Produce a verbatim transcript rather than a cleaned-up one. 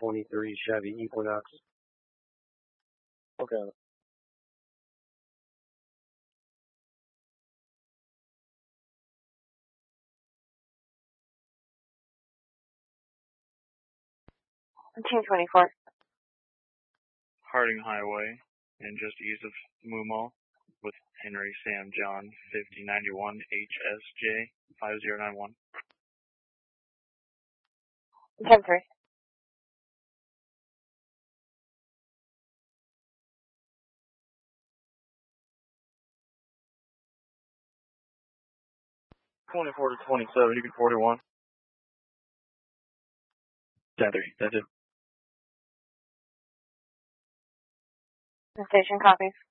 twenty-three Chevy Equinox. Okay. Team twenty-four. Harding Highway, and just east of Moomal, with Henry Sam John fifty ninety-one H S J five zero nine one. ten three. twenty-four to twenty-seven, you can forty-one. ten three, ten two. The station copies.